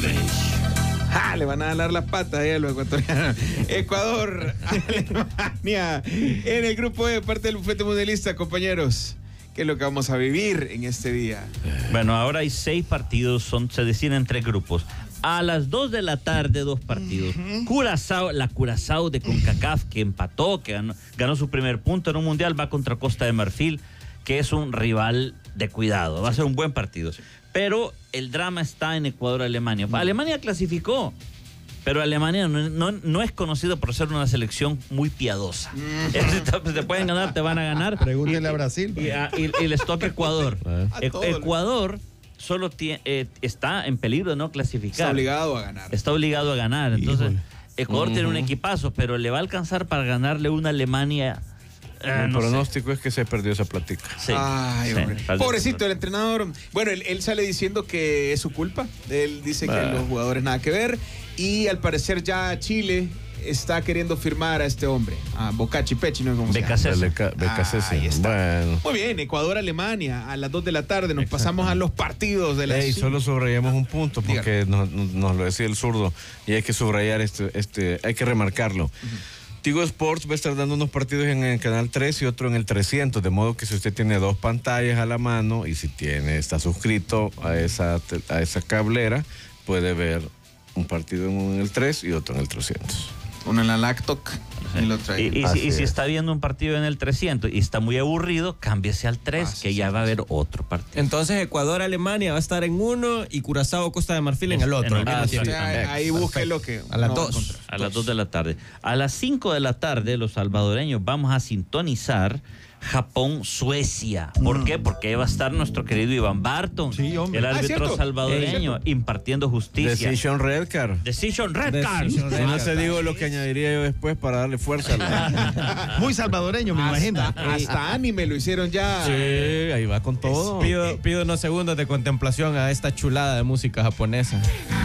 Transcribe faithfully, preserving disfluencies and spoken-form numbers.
Ah, le van a jalar las patas a los ecuatorianos. Ecuador, Alemania, en el grupo E, parte del bufete mundialista, compañeros. ¿Qué es lo que vamos a vivir en este día? Bueno, ahora hay seis partidos, son, se deciden en tres grupos. A las dos de la tarde, dos partidos. Uh-huh. Curazao, la Curazao de CONCACAF, que empató, que ganó, ganó su primer punto en un mundial, va contra Costa de Marfil, que es un rival de cuidado. Va a ser un buen partido. Pero el drama está en Ecuador-Alemania. Alemania clasificó, pero Alemania no, no, no es conocido por ser una selección muy piadosa. Mm. Te pueden ganar, te van a ganar. Pregúntenle a Brasil. Y, y, y les toca Ecuador. E- Ecuador solo tiene, eh, está en peligro de no clasificar. Está obligado a ganar. Está obligado a ganar. Entonces, Híjole. Ecuador uh-huh. tiene un equipazo, pero le va a alcanzar para ganarle una Alemania. El no pronóstico sé. es que se perdió esa plática. Sí. Ay, hombre. Sí, pobrecito el entrenador. Bueno, él, él sale diciendo que es su culpa. Él dice bah. que los jugadores nada que ver. Y al parecer ya Chile está queriendo firmar a este hombre, a Bocachi Pechi, ¿no? Becasese. Ahí está. Bueno. Muy bien, Ecuador-Alemania a las dos de la tarde. Nos pasamos a los partidos de la... Hey, solo subrayamos un punto porque nos, nos lo decía el zurdo y hay que subrayar este, este hay que remarcarlo. Uh-huh. Tigo Sports va a estar dando unos partidos en el canal tres y otro en el trescientos, de modo que si usted tiene dos pantallas a la mano y si tiene está suscrito a esa, a esa cablera, puede ver un partido en el tres y otro en el trescientos. Uno en la Lactoc y lo trae. Y, y, si, y si está viendo un partido en el trescientos y está muy aburrido, cámbiese al tres, ah, sí, que ya sí, va a haber otro partido. Entonces Ecuador-Alemania va a estar en uno y Curazao-Costa de Marfil en el otro. En el, ah, sí, ahí ahí busque lo que... A las no, dos. A las dos de la tarde. A las cinco de la tarde, los salvadoreños vamos a sintonizar Japón-Suecia. ¿Por mm. qué? Porque va a estar nuestro querido Iván Barton, sí, el árbitro ah, salvadoreño, eh, impartiendo justicia. Decision Red Card. Decision Red Card. Si no te digo lo que añadiría yo después para darle fuerza. La... Muy salvadoreño, me hasta, imagino. Hasta anime lo hicieron ya. Sí, ahí va con todo. Pido, pido unos segundos de contemplación a esta chulada de música japonesa.